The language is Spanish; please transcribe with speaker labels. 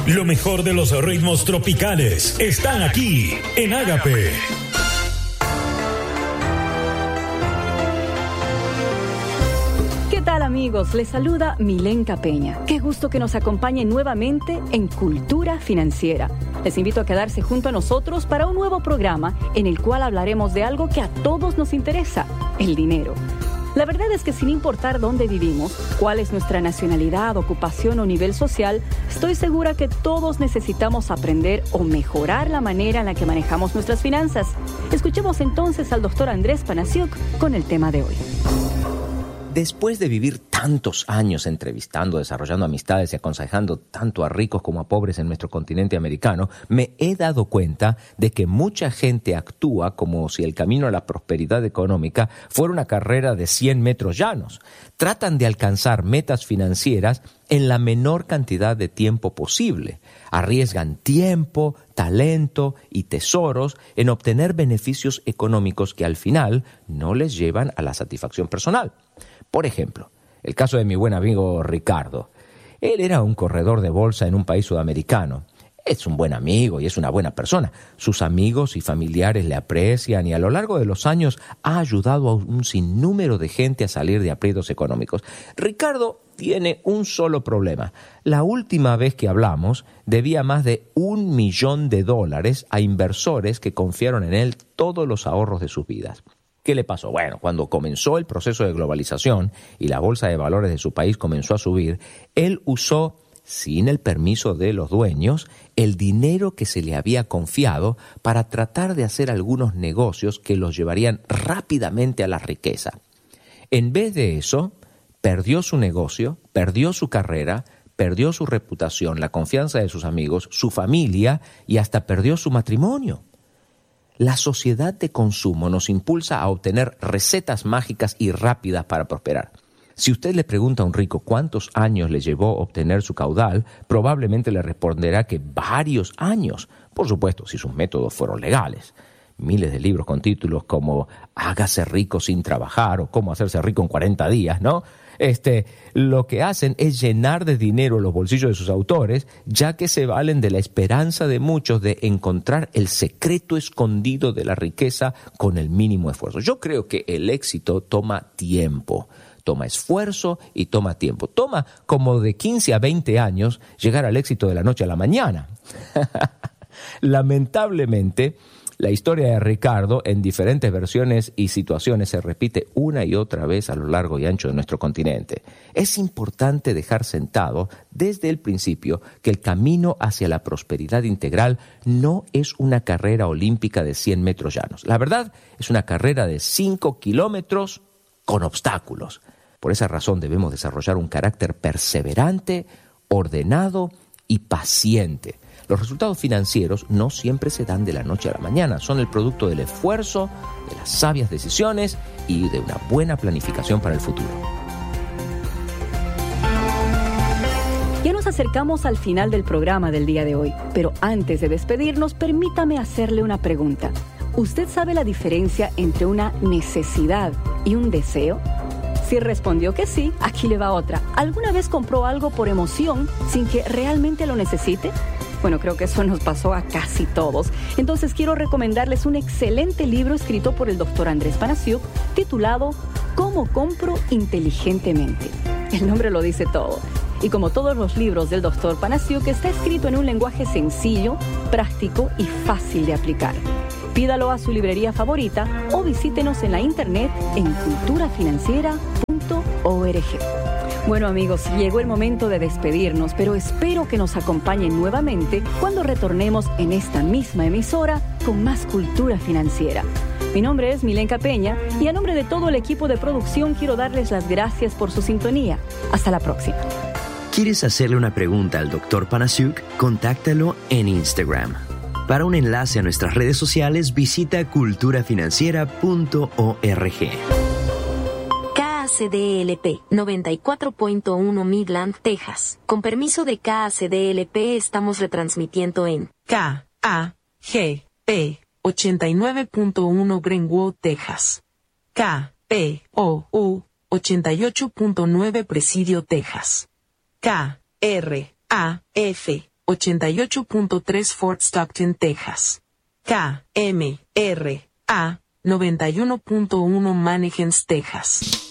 Speaker 1: Lo mejor de los ritmos tropicales están aquí en Ágape.
Speaker 2: ¿Qué tal, amigos? Les saluda Milenka Peña. Qué gusto que nos acompañen nuevamente en Cultura Financiera. Les invito a quedarse junto a nosotros para un nuevo programa en el cual hablaremos de algo que a todos nos interesa, el dinero. La verdad es que sin importar dónde vivimos, cuál es nuestra nacionalidad, ocupación o nivel social, estoy segura que todos necesitamos aprender o mejorar la manera en la que manejamos nuestras finanzas. Escuchemos entonces al doctor Andrés Panasiuk con el tema de hoy.
Speaker 3: Después de vivir tantos años entrevistando, desarrollando amistades y aconsejando tanto a ricos como a pobres en nuestro continente americano, me he dado cuenta de que mucha gente actúa como si el camino a la prosperidad económica fuera una carrera de 100 metros llanos. Tratan de alcanzar metas financieras en la menor cantidad de tiempo posible. Arriesgan tiempo, talento y tesoros en obtener beneficios económicos que al final no les llevan a la satisfacción personal. Por ejemplo, el caso de mi buen amigo Ricardo. Él era un corredor de bolsa en un país sudamericano. Es un buen amigo y es una buena persona. Sus amigos y familiares le aprecian y a lo largo de los años ha ayudado a un sinnúmero de gente a salir de aprietos económicos. Ricardo tiene un solo problema. La última vez que hablamos debía más de $1 millón a inversores que confiaron en él todos los ahorros de sus vidas. ¿Qué le pasó? Bueno, cuando comenzó el proceso de globalización y la bolsa de valores de su país comenzó a subir, él usó, sin el permiso de los dueños, el dinero que se le había confiado para tratar de hacer algunos negocios que los llevarían rápidamente a la riqueza. En vez de eso, perdió su negocio, perdió su carrera, perdió su reputación, la confianza de sus amigos, su familia y hasta perdió su matrimonio. La sociedad de consumo nos impulsa a obtener recetas mágicas y rápidas para prosperar. Si usted le pregunta a un rico cuántos años le llevó obtener su caudal, probablemente le responderá que varios años. Por supuesto, si sus métodos fueron legales. Miles de libros con títulos como Hágase rico sin trabajar o Cómo hacerse rico en 40 días, ¿no? Lo que hacen es llenar de dinero los bolsillos de sus autores, ya que se valen de la esperanza de muchos de encontrar el secreto escondido de la riqueza con el mínimo esfuerzo. Yo creo que el éxito toma tiempo, toma esfuerzo y toma tiempo. Toma como de 15 a 20 años llegar al éxito de la noche a la mañana. Lamentablemente, la historia de Ricardo, en diferentes versiones y situaciones, se repite una y otra vez a lo largo y ancho de nuestro continente. Es importante dejar sentado desde el principio que el camino hacia la prosperidad integral no es una carrera olímpica de 100 metros llanos. La verdad, es una carrera de 5 kilómetros con obstáculos. Por esa razón debemos desarrollar un carácter perseverante, ordenado y paciente. Los resultados financieros no siempre se dan de la noche a la mañana, son el producto del esfuerzo, de las sabias decisiones y de una buena planificación para el futuro.
Speaker 2: Ya nos acercamos al final del programa del día de hoy, pero antes de despedirnos, permítame hacerle una pregunta. ¿Usted sabe la diferencia entre una necesidad y un deseo? Si respondió que sí, aquí le va otra. ¿Alguna vez compró algo por emoción sin que realmente lo necesite? Bueno, creo que eso nos pasó a casi todos. Entonces quiero recomendarles un excelente libro escrito por el doctor Andrés Panasiuk titulado ¿Cómo compro inteligentemente? El nombre lo dice todo. Y como todos los libros del doctor Panasiuk, está escrito en un lenguaje sencillo, práctico y fácil de aplicar. Pídalo a su librería favorita o visítenos en la internet en culturafinanciera.org. Bueno, amigos, llegó el momento de despedirnos, pero espero que nos acompañen nuevamente cuando retornemos en esta misma emisora con más cultura financiera. Mi nombre es Milenka Peña y a nombre de todo el equipo de producción quiero darles las gracias por su sintonía. Hasta la próxima.
Speaker 4: ¿Quieres hacerle una pregunta al Dr. Panasiuk? Contáctalo en Instagram. Para un enlace a nuestras redes sociales, visita culturafinanciera.org.
Speaker 5: KACDLP 94.1 Midland, Texas. Con permiso de KACDLP estamos retransmitiendo en
Speaker 6: KAGP 89.1 Greenwood, Texas. KPOU 88.9 Presidio, Texas. KRAF 88.3 Fort Stockton, Texas. KMRA 91.1 Mannequins, Texas.